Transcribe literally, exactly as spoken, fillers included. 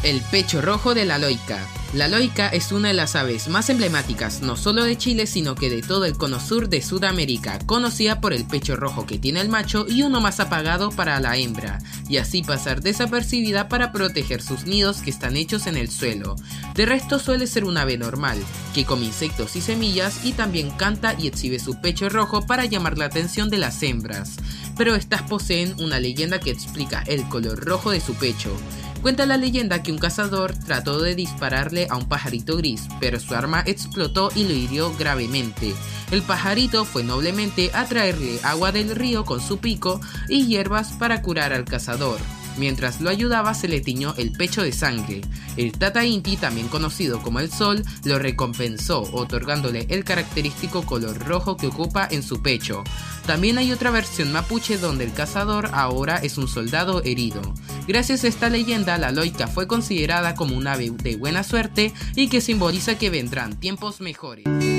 El pecho rojo de la loica. La loica es una de las aves más emblemáticas no solo de Chile sino que de todo el cono sur de Sudamérica, conocida por el pecho rojo que tiene el macho y uno más apagado para la hembra, y así pasar desapercibida para proteger sus nidos que están hechos en el suelo. De resto suele ser un ave normal, que come insectos y semillas y también canta y exhibe su pecho rojo para llamar la atención de las hembras, pero estas poseen una leyenda que explica el color rojo de su pecho. Cuenta la leyenda que un cazador trató de dispararle a un pajarito gris, pero su arma explotó y lo hirió gravemente. El pajarito fue noblemente a traerle agua del río con su pico y hierbas para curar al cazador. Mientras lo ayudaba se le tiñó el pecho de sangre. El Tata Inti, también conocido como el Sol, lo recompensó otorgándole el característico color rojo que ocupa en su pecho. También hay otra versión mapuche donde el cazador ahora es un soldado herido. Gracias a esta leyenda, la loica fue considerada como un ave de buena suerte y que simboliza que vendrán tiempos mejores.